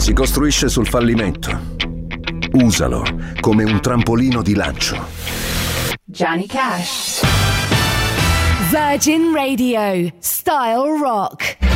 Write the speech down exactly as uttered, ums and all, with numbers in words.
si costruisce sul fallimento. Usalo come un trampolino di lancio. Johnny Cash. Virgin Radio. Style Rock.